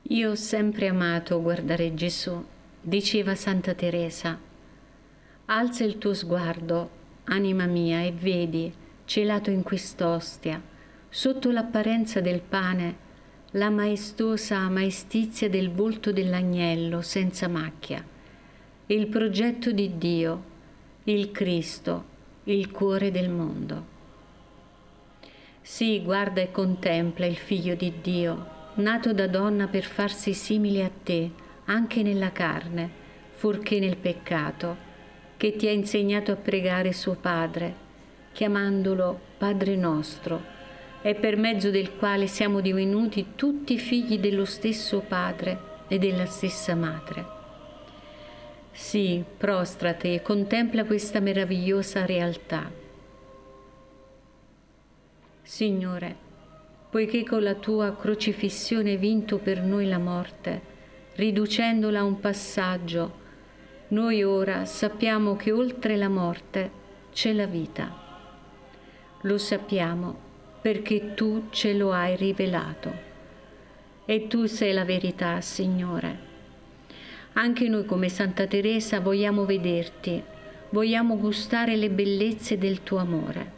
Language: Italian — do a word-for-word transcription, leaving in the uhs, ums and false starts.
Io ho sempre amato guardare Gesù, diceva Santa Teresa. Alza il tuo sguardo, anima mia, e vedi, celato in quest'ostia, sotto l'apparenza del pane, la maestosa maestizia del volto dell'agnello senza macchia, il progetto di Dio, il Cristo, il cuore del mondo. Sì, guarda e contempla il Figlio di Dio, nato da donna per farsi simile a te, anche nella carne, fuorché nel peccato, che ti ha insegnato a pregare suo Padre, chiamandolo Padre nostro, e per mezzo del quale siamo divenuti tutti figli dello stesso Padre e della stessa Madre. Sì, prostrati e contempla questa meravigliosa realtà. Signore, poiché con la tua crocifissione hai vinto per noi la morte, riducendola a un passaggio, noi ora sappiamo che oltre la morte c'è la vita. Lo sappiamo perché tu ce lo hai rivelato. E tu sei la verità, Signore. Anche noi come Santa Teresa vogliamo vederti, vogliamo gustare le bellezze del tuo amore.